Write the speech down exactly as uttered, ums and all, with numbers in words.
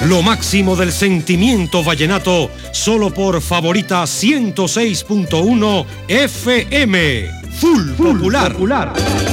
Lo máximo del sentimiento vallenato, solo por Favorita ciento seis punto uno F M. Full, Full Popular. Popular.